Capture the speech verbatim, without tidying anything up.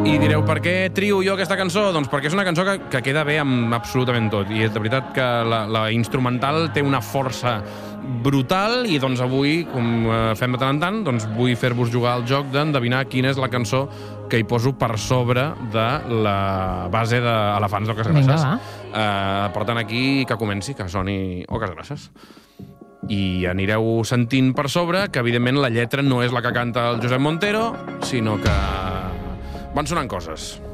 I direu, per què trio jo aquesta cançó? Doncs perquè és una cançó que, que queda bé amb absolutament tot. I és de veritat que la, la instrumental té una força brutal i doncs avui, com fem de tant en tant, doncs vull fer-vos jugar al joc d'endevinar quina és la cançó que hi poso per sobre de la base d'Elefants d'Oques Grasses. Vinga, va. Uh, per tant, aquí que comenci, que soni Oques Grasses. I anireu sentint per sobre que, evidentment, la lletra no és la que canta el Josep Montero, sinó que van sonant coses.